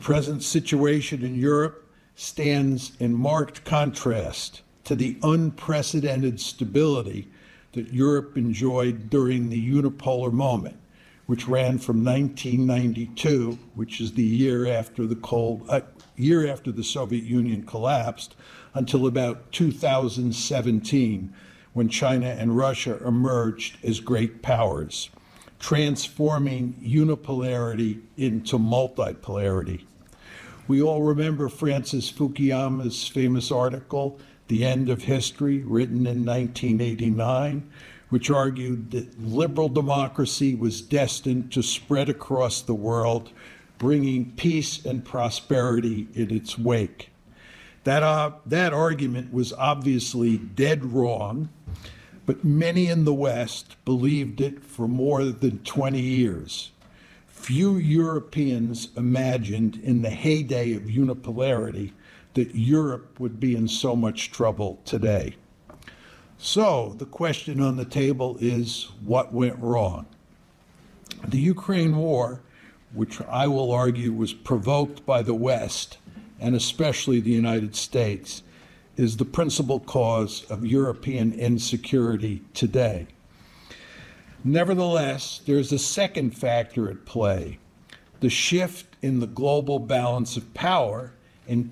present situation in Europe stands in marked contrast to the unprecedented stability that Europe enjoyed during the unipolar moment, which ran from 1992, which is the year after the Soviet Union collapsed, until about 2017, when China and Russia emerged as great powers, transforming unipolarity into multipolarity. We all remember Francis Fukuyama's famous article, The End of History, written in 1989, which argued that liberal democracy was destined to spread across the world, bringing peace and prosperity in its wake. That argument was obviously dead wrong, but many in the West believed it for more than 20 years. Few Europeans imagined in the heyday of unipolarity that Europe would be in so much trouble today. So the question on the table is, what went wrong? The Ukraine war, which I will argue was provoked by the West, and especially the United States, is the principal cause of European insecurity today. Nevertheless, there's a second factor at play, the shift in the global balance of power in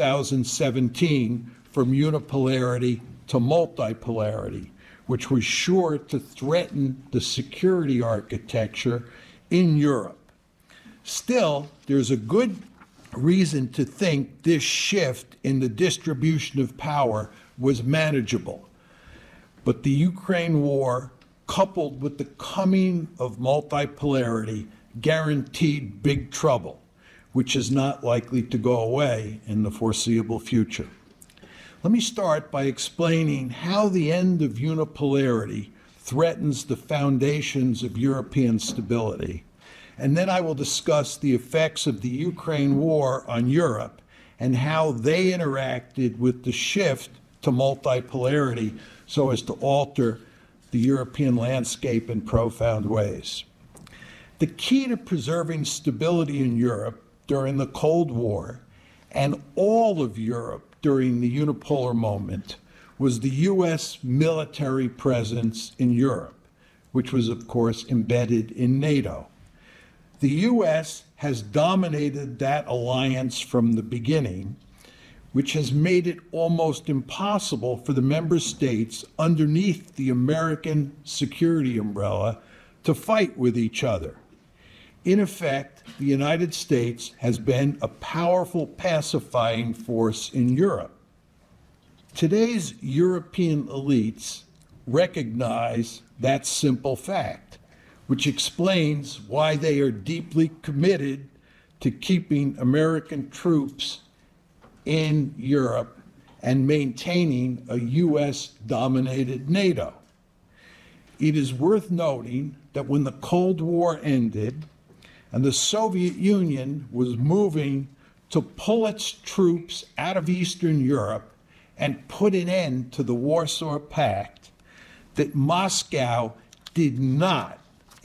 2017 from unipolarity to multipolarity, which was sure to threaten the security architecture in Europe. Still, there's a good reason to think this shift in the distribution of power was manageable. But the Ukraine war, coupled with the coming of multipolarity, guaranteed big trouble, which is not likely to go away in the foreseeable future. Let me start by explaining how the end of unipolarity threatens the foundations of European stability. And then I will discuss the effects of the Ukraine war on Europe and how they interacted with the shift to multipolarity so as to alter the European landscape in profound ways. The key to preserving stability in Europe during the Cold War and all of Europe during the unipolar moment was the U.S. military presence in Europe, which was, of course, embedded in NATO. The U.S. has dominated that alliance from the beginning, which has made it almost impossible for the member states underneath the American security umbrella to fight with each other. In effect, the United States has been a powerful pacifying force in Europe. Today's European elites recognize that simple fact, which explains why they are deeply committed to keeping American troops in Europe and maintaining a U.S.-dominated NATO. It is worth noting that when the Cold War ended and the Soviet Union was moving to pull its troops out of Eastern Europe and put an end to the Warsaw Pact, that Moscow did not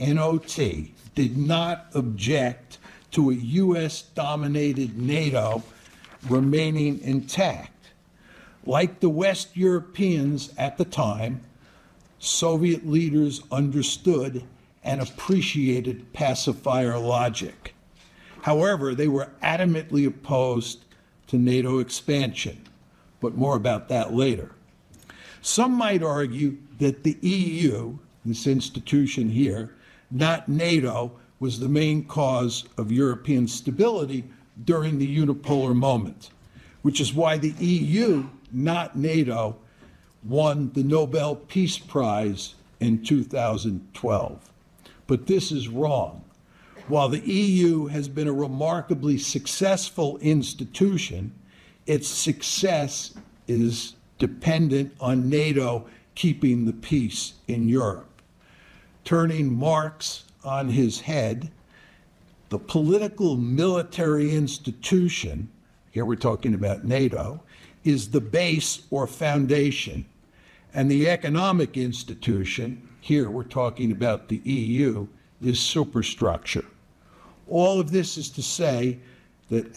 did not object to a U.S.-dominated NATO remaining intact. Like the West Europeans at the time, Soviet leaders understood and appreciated pacifier logic. However, they were adamantly opposed to NATO expansion, but more about that later. Some might argue that the EU, this institution here, not NATO, was the main cause of European stability during the unipolar moment, which is why the EU, not NATO, won the Nobel Peace Prize in 2012. But this is wrong. While the EU has been a remarkably successful institution, its success is dependent on NATO keeping the peace in Europe. Turning Marx on his head, the political military institution, here we're talking about NATO, is the base or foundation, and the economic institution, here we're talking about the EU, is superstructure. All of this is to say that